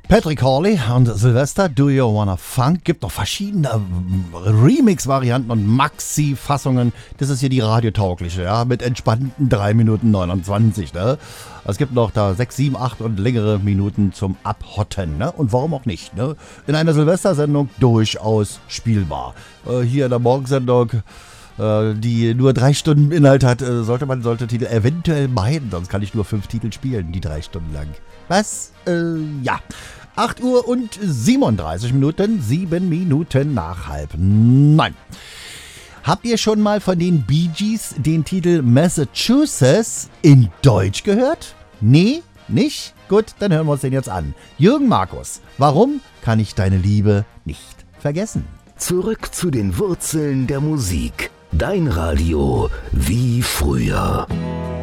Patrick Hawley und Sylvester, Do You Wanna Funk? Gibt noch verschiedene Remix-Varianten und Maxi-Fassungen. Das ist hier die radiotaugliche, ja, mit entspannten 3 Minuten 29, ne? Es gibt noch da 6, 7, 8 und längere Minuten zum Abhotten, ne? Und warum auch nicht, ne? In einer Silvestersendung durchaus spielbar. Hier in der Morgensendung, die nur 3 Stunden Inhalt hat, sollte Titel eventuell meiden, sonst kann ich nur 5 Titel spielen, die 3 Stunden lang. Was? Ja. 8 Uhr und 37 Minuten, 7 Minuten nach 8:30. Habt ihr schon mal von den Bee Gees den Titel Massachusetts in Deutsch gehört? Nee? Nicht? Gut, dann hören wir uns den jetzt an. Jürgen Markus, warum kann ich deine Liebe nicht vergessen? Zurück zu den Wurzeln der Musik. Dein Radio wie früher.